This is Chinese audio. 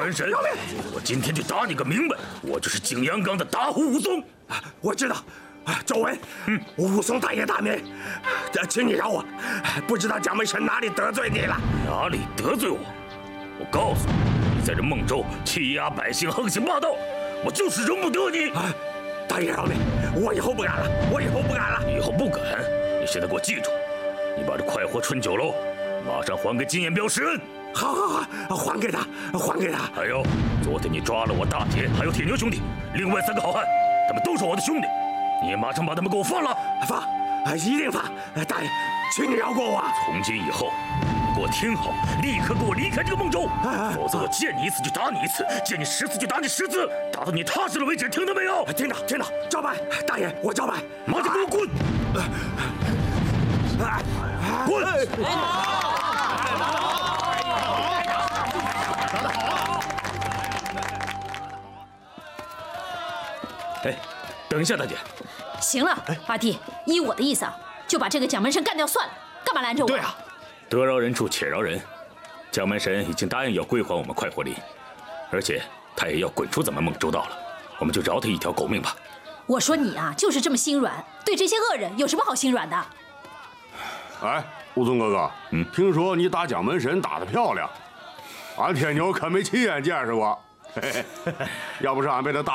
门神，我今天就打你个明白，我就是景阳冈的大户武松。 我知道。 周文，武松大爷大名，请你饶我，不知道蒋门神哪里得罪你了？ 哪里得罪我？我告诉你，你在这孟州欺压百姓，横行霸道，我就是容不得你。 大爷饶命，我以后不敢了，我以后不敢了。 以后不敢？你现在给我记住，你把这快活春酒楼马上还给金眼彪施恩。 好，还给他，还给他。 还有，昨天你抓了我大姐，还有铁牛兄弟，另外3个好汉，他们都是我的兄弟。 你也马上把他们给我放了， 放，一定放！大爷，请你饶过我。 从今以后，你给我听好，立刻给我离开这个孟州，否则我见你1次就打你1次，见你10次就打你10次，打到你踏实了为止。听到没有？ 听到，照办。大爷，我照办。 马上给我滚！滚！哎，等一下，大姐。 行了，阿弟，依我的意思啊，就把这个蒋门神干掉算了，干嘛拦着我？ 对啊，得饶人处且饶人。蒋门神已经答应要归还我们快活林，而且他也要滚出咱们孟州道了，我们就饶他一条狗命吧。 我说你啊，就是这么心软，对这些恶人有什么好心软的？ 哎，武松哥哥，听说你打蒋门神打得漂亮，俺铁牛可没亲眼见识过。要不是俺被他打。